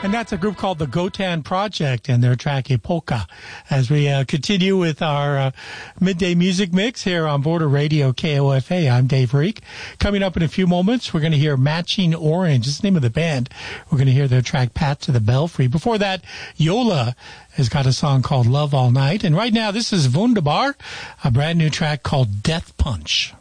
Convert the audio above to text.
And that's a group called the Gotan Project and their track Polka. As we continue with our midday music mix here on Border Radio KOFA, I'm Dave Reek. Coming up in a few moments, we're going to hear Matching Orange. It's the name of the band. We're going to hear their track Pat to the Belfry. Before that, Yola has got a song called Love All Night. And right now, this is Wunderbar, a brand new track called Death Punch.